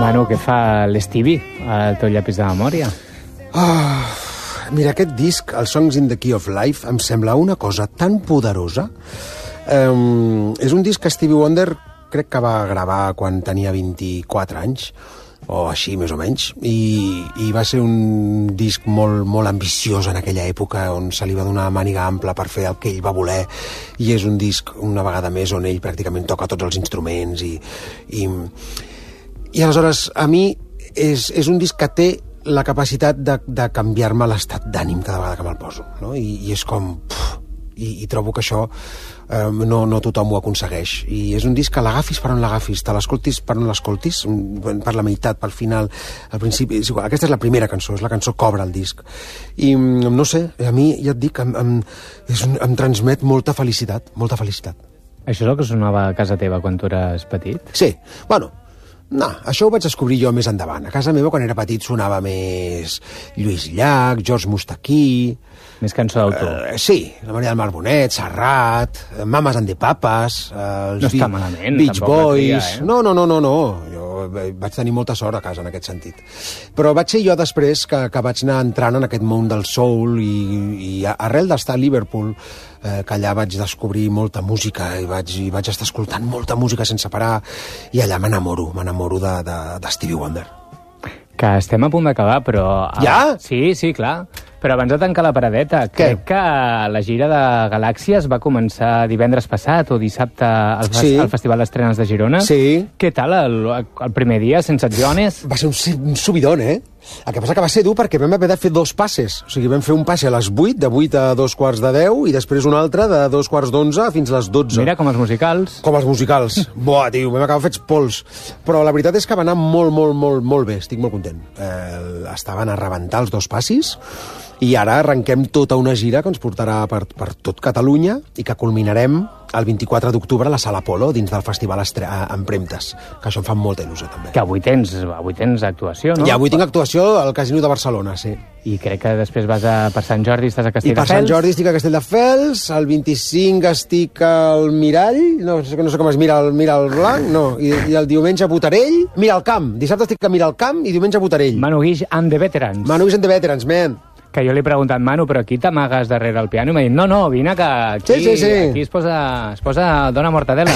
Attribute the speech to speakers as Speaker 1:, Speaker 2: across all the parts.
Speaker 1: Manu, què fa l'Stevie al teu llapis de memòria?
Speaker 2: Mira, aquest disc, el Songs in the Key of Life, em sembla una cosa tan poderosa. És un disc que Stevie Wonder crec que va gravar quan tenia 24 anys, o així, més o menys, i va ser un disc molt, molt ambiciós en aquella època, on se li va donar màniga ampla per fer el que ell va voler, i és un disc, una vegada més, on ell pràcticament toca tots els instruments, i aleshores, a mi, és un disc que té la capacitat de canviar-me l'estat d'ànim cada vegada que me'l poso, no? I és com... I trobo que això no tothom ho aconsegueix. I és un disc que l'agafis per on l'agafis, te l'escoltis per on l'escoltis, per la meitat, pel final, al principi. Aquesta és la primera cançó, és la cançó que obre el disc. I no sé, a mi, ja et dic, em transmet molta felicitat, molta felicitat.
Speaker 1: Això és el que sonava a casa teva quan tu eres petit?
Speaker 2: Sí, bueno... No, això ho vaig descobrir jo més endavant. A casa meva, quan era petit, sonava més Lluís Llach, George Mustaquí...
Speaker 1: Més cançó d'autor.
Speaker 2: Sí, la Maria del Mar Bonet, Serrat, Mamas and the Papas...
Speaker 1: No està malament,
Speaker 2: Beach Boys...
Speaker 1: No.
Speaker 2: No. Jo vaig tenir molta sort a casa en aquest sentit. Però vaig ser jo després que vaig anar entrant en aquest món del soul i arrel d'estar a Liverpool, que allà vaig descobrir molta música i vaig estar escoltant molta música sense parar, i allà m'enamoro de Stevie Wonder.
Speaker 1: Que estem a punt d'acabar, però...
Speaker 2: Ja?
Speaker 1: Sí, clar. Però abans de tancar la paradeta, crec que la gira de Galàxies va començar divendres passat o dissabte al Festival d'Estrenes de Girona.
Speaker 2: Sí.
Speaker 1: Què tal el primer dia, sense Jones?
Speaker 2: Va ser un subidón, eh? El que passa que va ser dur perquè vam haver de fer 2 passes. O sigui, vam fer un passe a les 8, de 8 a 2:45, i després un altre de 2:45 fins a les 12.
Speaker 1: Mira, com els musicals.
Speaker 2: Com els musicals. Buah, tio, vam acabar fets pols. Però la veritat és que va anar molt bé. Estic molt content. Estaven a rebentar els 2 passis, i ara arrenquem tota una gira que ens portarà per tot Catalunya i que culminarem el 24 d'octubre a la Sala Apolo, dins del Festival Empremtes, que això em fa molta il·lusió, també.
Speaker 1: Que avui tens actuació, no?
Speaker 2: I avui tinc actuació al Casino de Barcelona, sí.
Speaker 1: I crec que després vas per Sant Jordi, estàs a Castelldefels.
Speaker 2: I per Sant Jordi estic a Castelldefels, el 25 estic al Mirall, no sé com es mira el Blanc, no, i el diumenge a Botarell, Miralcamp, dissabte estic a Miralcamp i diumenge a Botarell.
Speaker 1: Manu Guix and the Veterans.
Speaker 2: Manu Guix and the Veterans, man.
Speaker 1: Que jo li he preguntat, Manu, però aquí t'amagues darrere el piano? I m'ha dit, no, vine que aquí,
Speaker 2: sí.
Speaker 1: Aquí es posa Dona Mortadela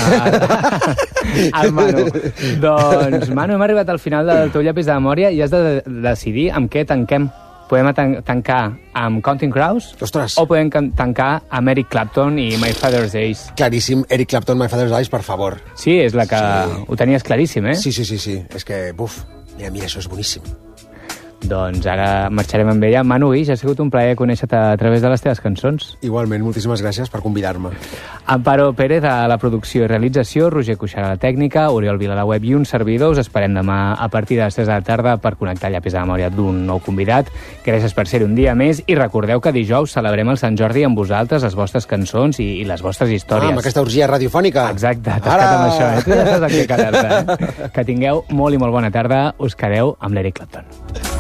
Speaker 1: al Manu. Doncs, Manu, hem arribat al final del teu llapis de memòria i has de decidir amb què tanquem. Podem tancar amb Counting Crows?
Speaker 2: Ostres.
Speaker 1: O podem tancar amb Eric Clapton i My Father's Days?
Speaker 2: Claríssim, Eric Clapton, My Father's Days, per favor.
Speaker 1: Sí, és la que ho tenies claríssim, eh?
Speaker 2: Sí. És que, mira, això és boníssim.
Speaker 1: Doncs ara marxarem amb ella. Manu Guix, ha sigut un plaer conèixer-te a través de les teves cançons.
Speaker 2: Igualment, moltíssimes gràcies per convidar-me.
Speaker 1: Amparo Pérez a la producció i realització, Roger Cuixart a la tècnica, Oriol Vila a la web i un servidor. Us esperem demà a partir de les 3 de la tarda per connectar llapis de memòria d'un nou convidat. Gràcies per ser un dia més i recordeu que dijous celebrem el Sant Jordi amb vosaltres, les vostres cançons i les vostres històries.
Speaker 2: Amb aquesta orgia radiofònica.
Speaker 1: Exacte, t'has quedat amb això, Tu ja saps a què quedar-te, Que tingueu molt i molt bona tarda. Us quedeu amb l'Eric Clapton.